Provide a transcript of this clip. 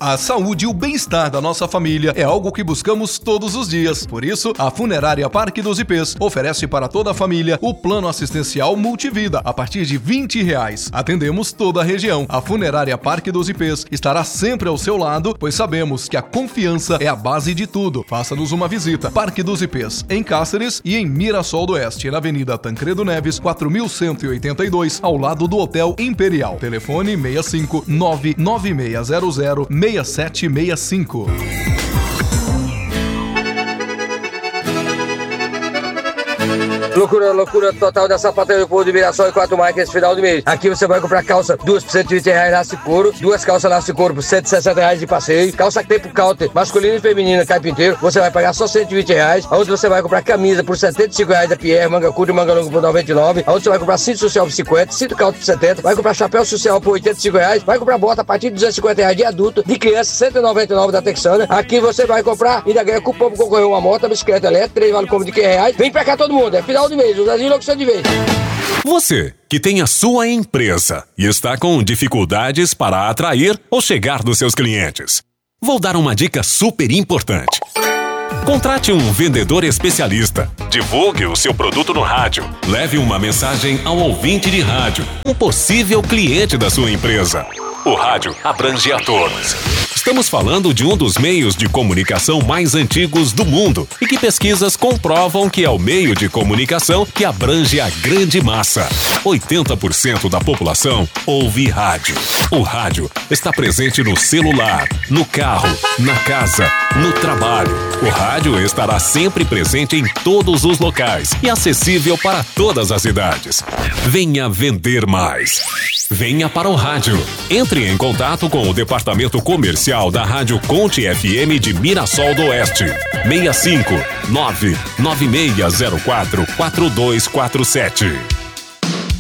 A saúde e o bem-estar da nossa família é algo que buscamos todos os dias. Por isso, a Funerária Parque dos Ipês oferece para toda a família o plano assistencial Multivida a partir de R$20. Atendemos toda a região. A Funerária Parque dos Ipês estará sempre ao seu lado, pois sabemos que a confiança é a base de tudo. Faça-nos uma visita. Parque dos Ipês, em Cáceres e em Mirassol do Oeste, na Avenida Tancredo Neves, 4182, ao lado do Hotel Imperial. Telefone 65 99600 6765. Loucura total da Sapataria do Povo de Mirassol e 4 marcas esse final de mês. Aqui você vai comprar calça, 2 por R$120 laço de couro, 2 calças laço de couro por R$160 de passeio, calça tempo counter, masculina e feminina, carpinteiro, você vai pagar só R$120. Aonde você vai comprar camisa por R$75 da Pierre, manga curta e manga longa por R$99. Aonde você vai comprar cinto social por R$50, cinto counter por R$70, vai comprar chapéu social por R$85, vai comprar bota a partir de R$250 de adulto, de criança R$199 da Texana. Aqui você vai comprar e ainda ganha cupom para concorrer uma moto, uma bicicleta elétrica, 3 vale como de R$15. Vem pra cá todo mundo, é final de mês, o Brasil locução de vez. Você que tem a sua empresa e está com dificuldades para atrair ou chegar nos seus clientes. Vou dar uma dica super importante. Contrate um vendedor especialista. Divulgue o seu produto no rádio. Leve uma mensagem ao ouvinte de rádio, um possível cliente da sua empresa. O rádio abrange a todos. Estamos falando de um dos meios de comunicação mais antigos do mundo e que pesquisas comprovam que é o meio de comunicação que abrange a grande massa. 80% da população ouve rádio. O rádio está presente no celular, no carro, na casa, no trabalho. O rádio estará sempre presente em todos os locais e acessível para todas as idades. Venha vender mais. Venha para o rádio. Entre em contato com o departamento comercial da Rádio Conte FM de Mirassol do Oeste. 65 99604 4247.